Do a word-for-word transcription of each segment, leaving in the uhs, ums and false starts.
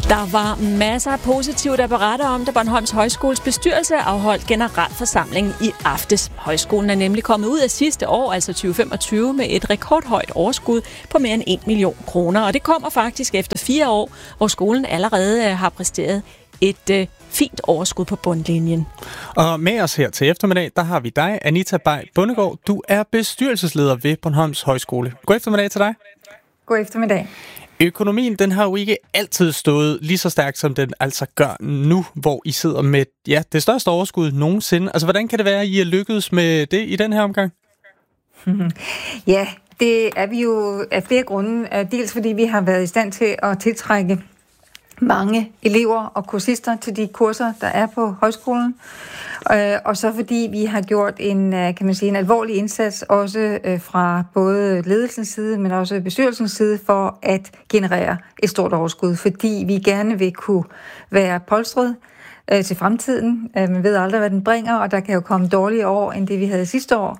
Der var masser af positivt at berette om, da Bornholms Højskoles bestyrelse afholdt generalforsamling i aftes. Højskolen er nemlig kommet ud af sidste år, altså tyve femogtyve, med et rekordhøjt overskud på mere end en million kroner. Og det kommer faktisk efter fire år, hvor skolen allerede har præsteret et øh, fint overskud på bundlinjen. Og med os her til eftermiddag, der har vi dig, Anita Bay Bondegård. Du er bestyrelsesleder ved Bornholms Højskole. God eftermiddag til dig. God eftermiddag. Økonomien, den har jo ikke altid stået lige så stærkt, som den altså gør nu, hvor I sidder med ja, det største overskud nogensinde. Altså, hvordan kan det være, at I er lykkedes med det i den her omgang? Ja, det er vi jo af flere grunde. Dels fordi vi har været i stand til at tiltrække mange elever og kursister til de kurser, der er på højskolen. Og så fordi vi har gjort en, kan man sige, en alvorlig indsats også fra både ledelsens side, men også bestyrelsens side for at generere et stort overskud, fordi vi gerne vil kunne være polstret til fremtiden. Man ved aldrig, hvad den bringer, og der kan jo komme dårligere år end det, vi havde sidste år.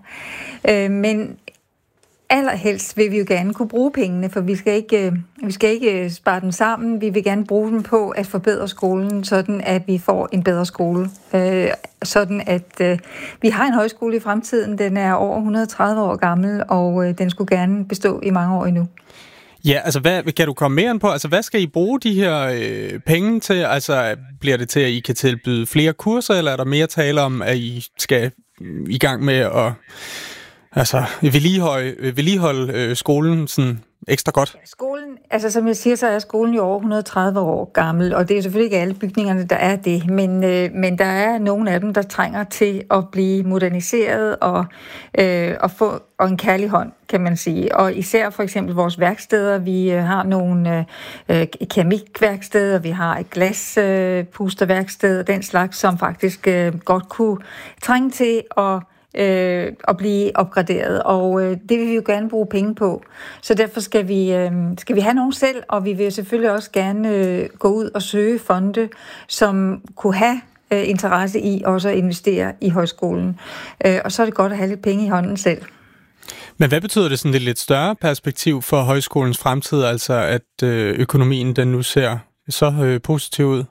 Men allerhelst vil vi jo gerne kunne bruge pengene, for vi skal ikke, vi skal ikke spare dem sammen. Vi vil gerne bruge dem på at forbedre skolen, sådan at vi får en bedre skole. Øh, sådan at øh, vi har en højskole i fremtiden. Den er over et hundrede og tredive år gammel, og øh, den skulle gerne bestå i mange år endnu. Ja, altså hvad, kan du komme mere ind på? Altså hvad skal I bruge de her øh, penge til? Altså bliver det til, at I kan tilbyde flere kurser, eller er der mere tale om, at I skal i gang med at Altså, vedligeholde, vedligeholde øh, skolen sådan ekstra godt? Skolen, altså som jeg siger, så er skolen jo over et hundrede og tredive år gammel, og det er jo selvfølgelig ikke alle bygningerne, der er det, men, øh, men der er nogle af dem, der trænger til at blive moderniseret og, øh, og få og en kærlig hånd, kan man sige. Og især for eksempel vores værksteder. Vi øh, har nogle øh, keramikværksteder, vi har et glaspusterværksted og den slags, som faktisk øh, godt kunne trænge til at Øh, at blive opgraderet, og øh, det vil vi jo gerne bruge penge på. Så derfor skal vi, øh, skal vi have nogen selv, og vi vil selvfølgelig også gerne øh, gå ud og søge fonde, som kunne have øh, interesse i også at investere i højskolen. Øh, og så er det godt at have lidt penge i hånden selv. Men hvad betyder det sådan et lidt større perspektiv for højskolens fremtid, altså at øh, økonomien den nu ser så øh, positiv ud?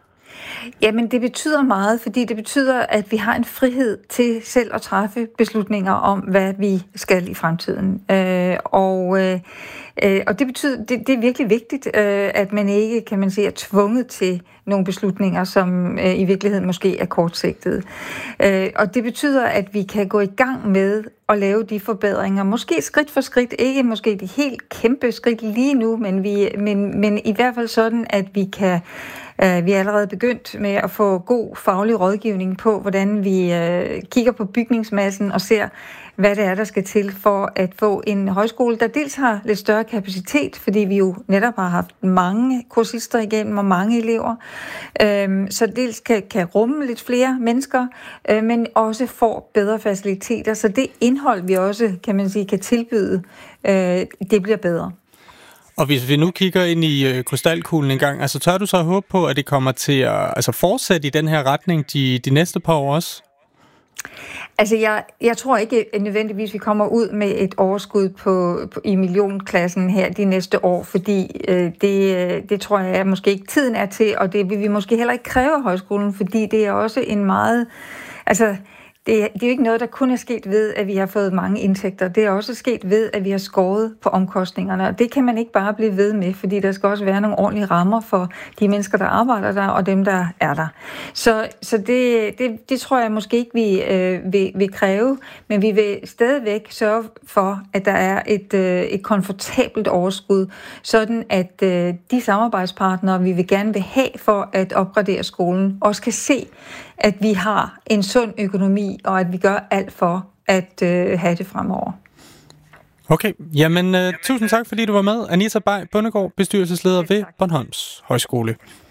Jamen, det betyder meget, fordi det betyder, at vi har en frihed til selv at træffe beslutninger om, hvad vi skal i fremtiden. Øh, og, øh, og det betyder, det, det er virkelig vigtigt, øh, at man ikke, kan man sige, er tvunget til nogle beslutninger, som øh, i virkeligheden måske er kortsigtede. Øh, og det betyder, at vi kan gå i gang med at lave de forbedringer, måske skridt for skridt, ikke måske de helt kæmpe skridt lige nu, men, vi, men, men i hvert fald sådan, at vi kan Uh, vi er allerede begyndt med at få god faglig rådgivning på, hvordan vi uh, kigger på bygningsmassen og ser, hvad det er, der skal til for at få en højskole, der dels har lidt større kapacitet, fordi vi jo netop har haft mange kursister igennem og mange elever, uh, så dels kan, kan rumme lidt flere mennesker, uh, men også får bedre faciliteter, så det indhold, vi også, kan man sige, kan tilbyde, uh, det bliver bedre. Og hvis vi nu kigger ind i øh, krystalkuglen en gang, altså tør du så håbe på, at det kommer til at altså fortsætte i den her retning de, de næste par år også? Altså, jeg, jeg tror ikke nødvendigvis, vi kommer ud med et overskud på, på, i millionklassen her de næste år, fordi øh, det, det tror jeg måske ikke tiden er til, og det vil vi måske heller ikke kræve af højskolen, fordi det er også en meget... Altså, Det, det er jo ikke noget, der kun er sket ved, at vi har fået mange indtægter. Det er også sket ved, at vi har skåret på omkostningerne. Og det kan man ikke bare blive ved med, fordi der skal også være nogle ordentlige rammer for de mennesker, der arbejder der, og dem, der er der. Så, så det, det, det tror jeg måske ikke, vi øh, vil, vil kræve, men vi vil stadigvæk sørge for, at der er et, øh, et komfortabelt overskud, sådan at øh, de samarbejdspartnere, vi vil gerne vil have for at opgradere skolen, også kan se, at vi har en sund økonomi, og at vi gør alt for at øh, have det fremover. Okay, jamen uh, tusind tak, fordi du var med. Anita Bay Bondegård, bestyrelsesleder ved Bornholms Højskole.